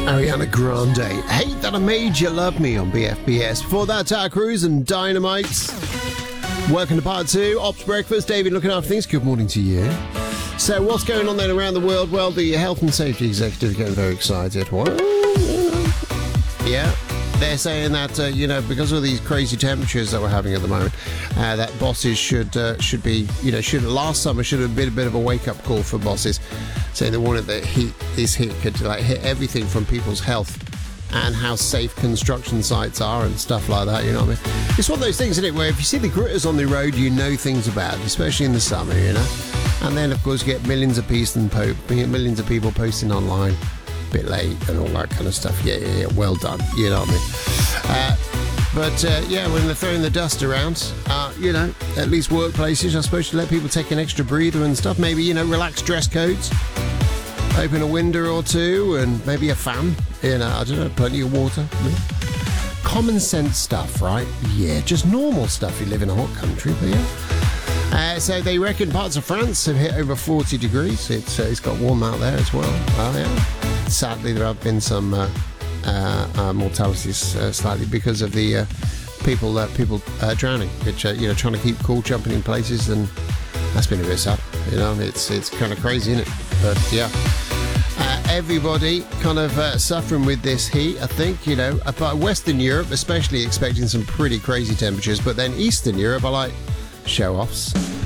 Ariana Grande, Hate That I Made You Love Me on BFBS. Before that, Tower Cruise and Dynamite. Welcome to part 2, Ops Breakfast. David looking after things. Good morning to you. So what's going on then around the world? Well, the Health and Safety Executive is getting very excited. What? Yeah. They're saying that, because of these crazy temperatures that we're having at the moment, that bosses should be, last summer should have been a bit of a wake-up call for bosses, saying they wanted that this heat could hit everything from people's health and how safe construction sites are and stuff like that, you know what I mean? It's one of those things, isn't it, where if you see the gritters on the road, you know things about it, especially in the summer, you know? And then, of course, you get millions of people posting online. Bit late and all that kind of stuff. Yeah, well done, you know what I mean? When they're throwing the dust around, at least workplaces are supposed to let people take an extra breather and stuff. Maybe, relax dress codes, open a window or two, and maybe a fan, I don't know, plenty of water. Common sense stuff, right? Yeah, just normal stuff. You live in a hot country, but yeah. So they reckon parts of France have hit over 40 degrees. It's got warm out there as well. Oh, yeah. Sadly, there have been some mortalities slightly because of the people drowning, which trying to keep cool, jumping in places, and that's been a bit sad. It's kind of crazy, isn't it? But yeah, everybody kind of suffering with this heat. I think but Western Europe, especially, expecting some pretty crazy temperatures, but then Eastern Europe are like show-offs.